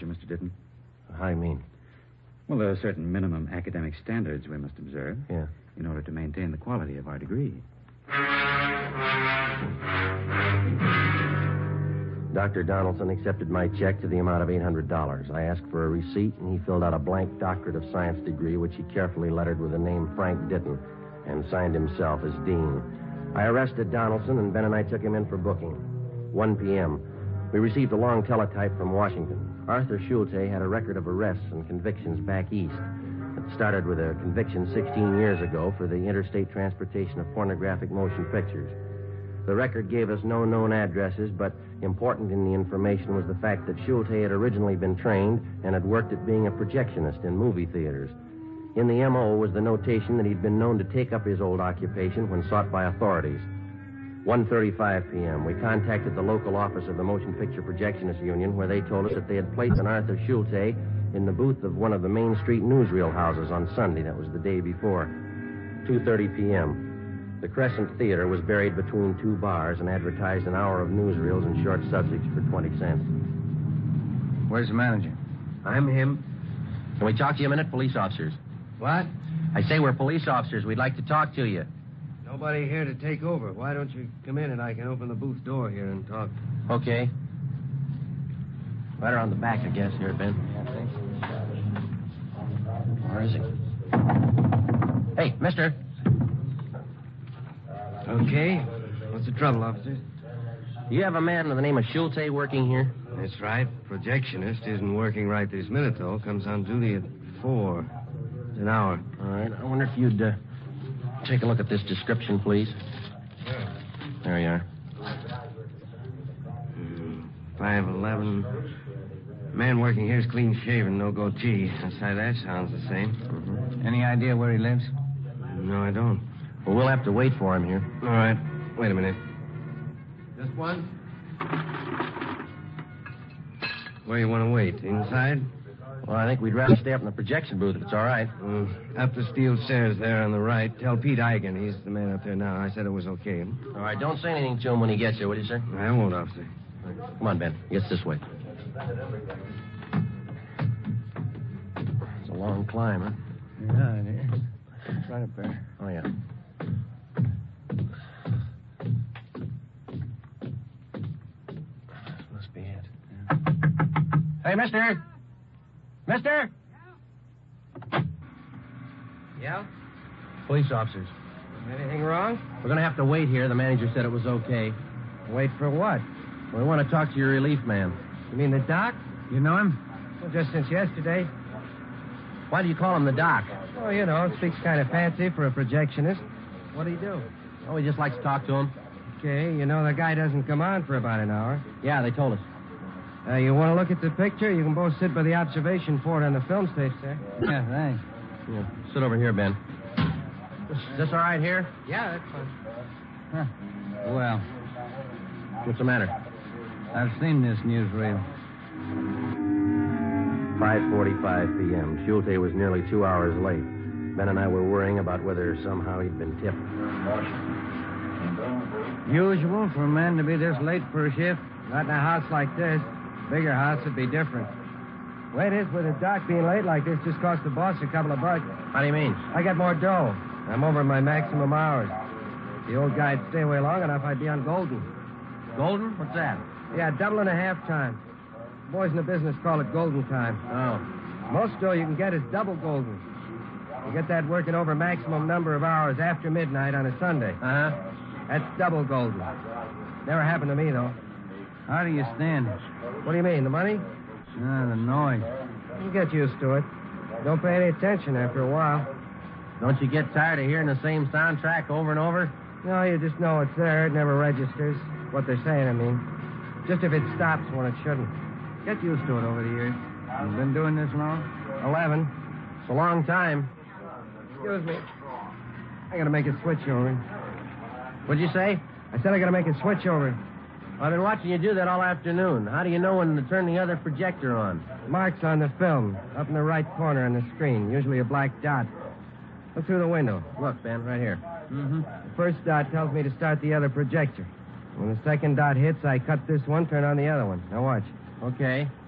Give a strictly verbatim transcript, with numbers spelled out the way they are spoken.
lecture, Mister Ditton. How do you mean? Well, there are certain minimum academic standards we must observe. Yeah. In order to maintain the quality of our degree. Doctor Donaldson accepted my check to the amount of eight hundred dollars. I asked for a receipt, and he filled out a blank doctorate of science degree, which he carefully lettered with the name Frank Ditton, and signed himself as dean. I arrested Donaldson, and Ben and I took him in for booking. one p.m. We received a long teletype from Washington. Arthur Schulte had a record of arrests and convictions back east. It started with a conviction sixteen years ago for the interstate transportation of pornographic motion pictures. The record gave us no known addresses, but important in the information was the fact that Schulte had originally been trained and had worked at being a projectionist in movie theaters. In the M O was the notation that he'd been known to take up his old occupation when sought by authorities. one thirty-five p.m., we contacted the local office of the Motion Picture Projectionists Union, where they told us that they had placed an Arthur Schulte in the booth of one of the Main Street newsreel houses on Sunday. That was the day before. two thirty p.m. The Crescent Theater was buried between two bars and advertised an hour of newsreels and short subjects for twenty cents. Where's the manager? I'm him. Can we talk to you a minute, police officers? What? I say we're police officers. We'd like to talk to you. Nobody here to take over. Why don't you come in and I can open the booth door here and talk? Okay. Right around the back, I guess, here, Ben. Where is he? Hey, mister. Okay. What's the trouble, officers? You have a man with the name of Schulte working here? That's right. Projectionist isn't working right this minute, though. Comes on duty at four. It's an hour. All right. I wonder if you'd uh, take a look at this description, please. Sure. There you are. five eleven. Man working here's clean shaven, no goatee. Outside that sounds the same. Mm-hmm. Any idea where he lives? No, I don't. Well, we'll have to wait for him here. All right. Wait a minute. Just one? Where you want to wait? Inside? Well, I think we'd rather stay up in the projection booth if it's all right. Mm, up the steel stairs there on the right. Tell Pete Eigen. He's the man up there now. I said it was okay. All right. Don't say anything to him when he gets here, will you, sir? I won't, officer. Come on, Ben. It's this way. It's a long climb, huh? Yeah, it is. It's right up there. Oh, yeah. This must be it. Yeah. Hey, mister! Mister! Yeah? Police officers. Anything wrong? We're going to have to wait here. The manager said it was okay. Wait for what? We want to talk to your relief man. You mean the doc? You know him? Well, just since yesterday. Why do you call him the doc? Oh, you know, speaks kind of fancy for a projectionist. What do you do? Oh, we just like to talk to him. Okay, you know the guy doesn't come on for about an hour. Yeah, they told us. Uh, you want to look at the picture? You can both sit by the observation port on the film stage, sir. Yeah, thanks. Yeah, sit over here, Ben. Is this all right here? Yeah, that's fine. Huh. Well, What's the matter? I've seen this newsreel. five forty-five p.m. Schulte was nearly two hours late. Ben and I were worrying about whether somehow he'd been tipped. Usual for a man to be this late for a shift? Not in a house like this. Bigger house would be different. Way it is with a doc being late like this just cost the boss a couple of bucks. How do you mean? I got more dough. I'm over my maximum hours. If the old guy'd stay away long enough, I'd be on Golden. Golden? What's that? Yeah, double and a half time. Boys in the business call it Golden time. Oh. Most dough you can get is double Golden. You get that working over maximum number of hours after midnight on a Sunday. Uh-huh. That's double Golden. Never happened to me, though. How do you stand? What do you mean, the money? Ah, the noise. You get used to it. Don't pay any attention after a while. Don't you get tired of hearing the same soundtrack over and over? No, you just know it's there. It never registers. What they're saying, I mean. Just if it stops when it shouldn't. Get used to it over the years. You've been doing this long? Eleven. It's a long time. Excuse me. I gotta make a switch over. What'd you say? I said I gotta make a switch over. I've been watching you do that all afternoon. How do you know when to turn the other projector on? Marks on the film, up in the right corner on the screen, usually a black dot. Look through the window. Look, Ben, right here. Mm-hmm. The first dot tells me to start the other projector. When the second dot hits, I cut this one, turn on the other one. Now watch. Okay.